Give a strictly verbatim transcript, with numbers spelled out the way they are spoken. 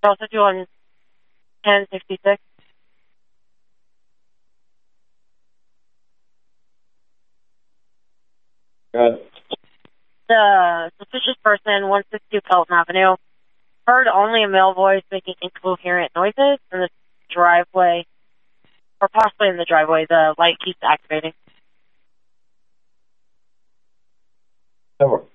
also do on ten sixty-six. Good. The suspicious person, one sixty-two Pelton Avenue, heard only a male voice making incoherent noises in the driveway, or possibly in the driveway. The light keeps activating. Over.